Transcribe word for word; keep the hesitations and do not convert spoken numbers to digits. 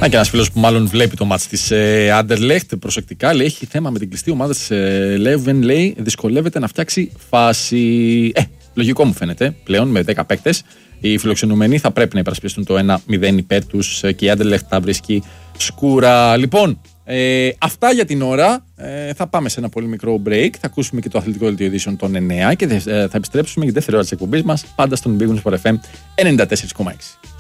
Να και ένας φίλος που μάλλον βλέπει το μάτς της ε, Άντερλεχτ προσεκτικά, λέει: έχει θέμα με την κλειστή ομάδα της ε, Λέβεν, λέει, δυσκολεύεται να φτιάξει φάση. Ε, λογικό μου φαίνεται πλέον με δέκα παίκτες. Οι φιλοξενούμενοι θα πρέπει να υπερασπιστούν το ένα μηδέν υπέρ τους και η Άντερλεχτ θα βρίσκει σκούρα. Λοιπόν, ε, αυτά για την ώρα. Ε, θα πάμε σε ένα πολύ μικρό break. Θα ακούσουμε και το αθλητικό δελτίο ειδήσεων των εννέα και ε, θα επιστρέψουμε για τη δεύτερη ώρα της εκπομπής μας, πάντα στον Big Win Sport εφ εμ ενενήντα τέσσερα κόμμα έξι.